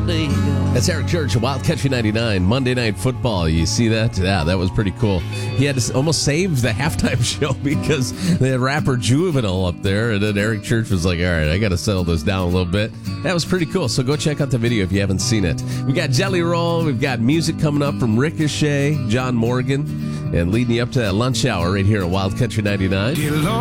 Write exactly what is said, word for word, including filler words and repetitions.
day. That's Eric Church of Wild Country ninety-nine, Monday Night Football. You see that? Yeah, that was pretty cool. He had to almost save the halftime show because they had rapper Juvenile up there, and then Eric Church was like, all right, I got to settle this down a little bit. That was pretty cool, so go check out the video if you haven't seen it. We got Jelly Roll, we've got music coming up from Ricochet, John Morgan, and leading you up to that lunch hour right here at Wild Country ninety-nine.